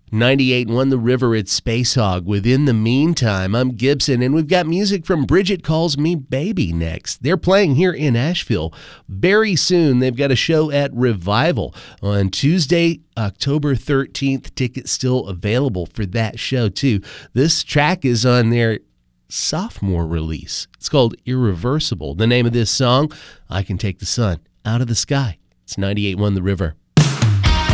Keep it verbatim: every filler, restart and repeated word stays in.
ninety-eight point one The River, it's Space Hog. Within the meantime, I'm Gibson, and we've got music from Bridget Calls Me Baby next. They're playing here in Asheville very soon. They've got a show at Revival on Tuesday, October thirteenth. Tickets still available for that show, too. This track is on their sophomore release. It's called Irreversible. The name of this song, I Can Take the Sun Out of the Sky. It's ninety-eight point one The River.